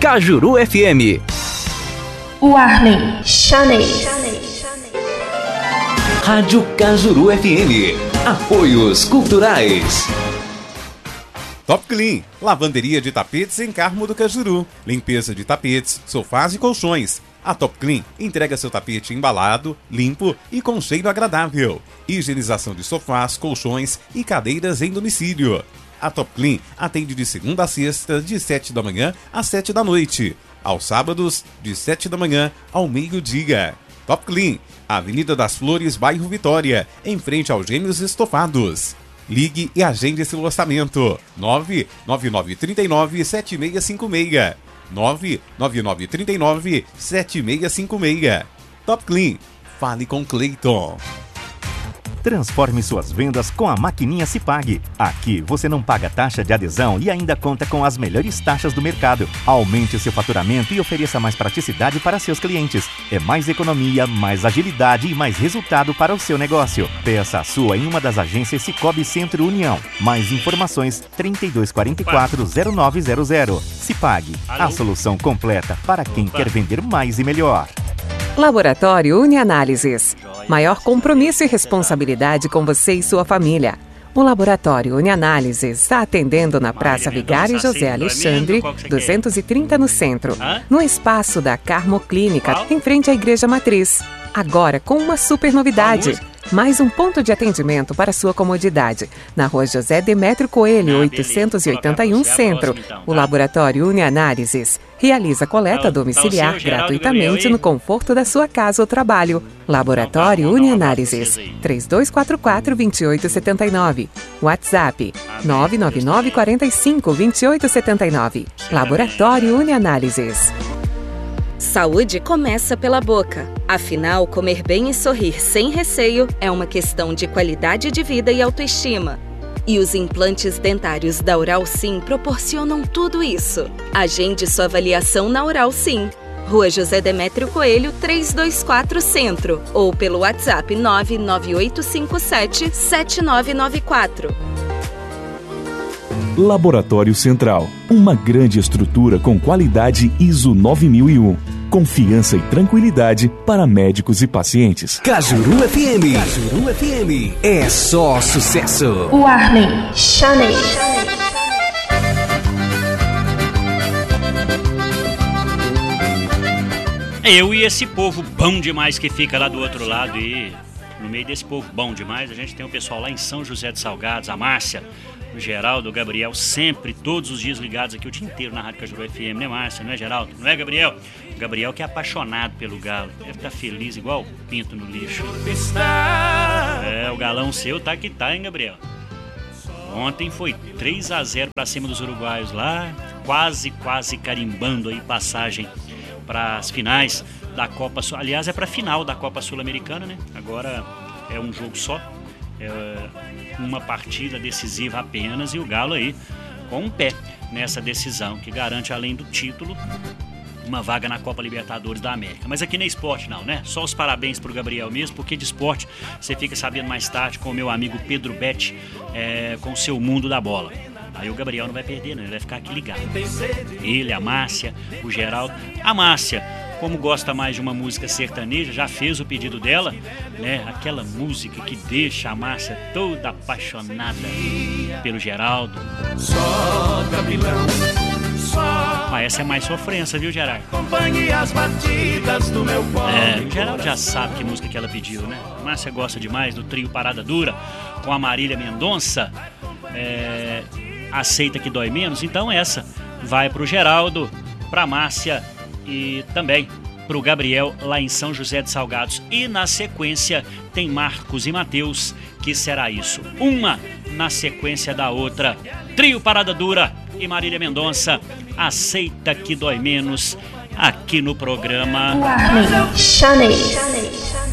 Cajuru FM. Warning Chanês. Rádio Cajuru FM. Apoios culturais. Top Clean, lavanderia de tapetes em Carmo do Cajuru. Limpeza de tapetes, sofás e colchões. A Top Clean entrega seu tapete embalado, limpo e com cheiro agradável. Higienização de sofás, colchões e cadeiras em domicílio. A Top Clean atende de segunda a sexta, de 7 da manhã às 7 da noite. Aos sábados, de 7 da manhã ao meio-dia. Top Clean, Avenida das Flores, bairro Vitória, em frente aos Gêmeos Estofados. Ligue e agende seu orçamento. 99939-7656. 99939-7656. Top Clean. Fale com Cleiton. Transforme suas vendas com a maquininha Cipag. Aqui você não paga taxa de adesão e ainda conta com as melhores taxas do mercado. Aumente seu faturamento e ofereça mais praticidade para seus clientes. É mais economia, mais agilidade e mais resultado para o seu negócio. Peça a sua em uma das agências Cicobi Centro União. Mais informações 3244-0900. Cipag, a solução completa para quem quer vender mais e melhor. Laboratório UniAnálises. Maior compromisso e responsabilidade com você e sua família. O Laboratório UniAnálises está atendendo na Praça Vigário José Alexandre, 230 no centro, no espaço da Carmo Clínica, em frente à Igreja Matriz. Agora com uma super novidade. Mais um ponto de atendimento para sua comodidade. Na Rua José Demétrio Coelho, 881 Centro. O Laboratório UniAnálises realiza coleta domiciliar gratuitamente no conforto da sua casa ou trabalho. Laboratório UniAnálises, 3244-2879. WhatsApp, 999-45-2879. Laboratório UniAnálises. Saúde começa pela boca. Afinal, comer bem e sorrir sem receio é uma questão de qualidade de vida e autoestima. E os implantes dentários da Oral Sim proporcionam tudo isso. Agende sua avaliação na Oral Sim. Rua José Demétrio Coelho, 324 Centro. Ou pelo WhatsApp 99857-7994. Laboratório Central, uma grande estrutura com qualidade ISO 9001. Confiança e tranquilidade para médicos e pacientes. Cajuru FM. Cajuru FM. É só sucesso. Warning Chanês. Eu e esse povo bom demais que fica lá do outro lado. E no meio desse povo bom demais, a gente tem o pessoal lá em São José dos Salgados, a Márcia, o Geraldo, o Gabriel, sempre, todos os dias ligados aqui o dia inteiro na Rádio Cajuru FM, né, Márcia? Não é, Geraldo? Não é, Gabriel? O Gabriel que é apaixonado pelo Galo, deve estar feliz igual o pinto no lixo. É, o galão seu tá que tá, hein, Gabriel? Ontem foi 3-0 pra cima dos uruguaios lá, quase carimbando aí passagem para as finais da Copa Sul. Aliás, é pra final da Copa Sul-Americana, né? Agora é um jogo só. Uma partida decisiva apenas e o Galo aí com um pé nessa decisão que garante, além do título, uma vaga na Copa Libertadores da América. Mas aqui não é esporte não, né? Só os parabéns pro Gabriel mesmo, porque de esporte você fica sabendo mais tarde com o meu amigo Pedro Betti, com o seu Mundo da Bola. Aí o Gabriel não vai perder, né? Ele vai ficar aqui ligado. Ele, a Márcia, o Geraldo. A Márcia, como gosta mais de uma música sertaneja, já fez o pedido dela, né? Aquela música que deixa a Márcia toda apaixonada pelo Geraldo. Só Gabilão, só. Mas essa é mais sofrência, viu, Geraldo? Acompanhe as batidas do meu o Geraldo já sabe que música que ela pediu, né? A Márcia gosta demais do trio Parada Dura com a Marília Mendonça. Aceita que dói menos, então essa vai pro Geraldo, pra Márcia e também pro Gabriel lá em São José de Salgados. E na sequência tem Marcos e Mateus, que será isso, uma na sequência da outra. Trio Parada Dura e Marília Mendonça, Aceita que dói menos, aqui no programa Warning Chanês.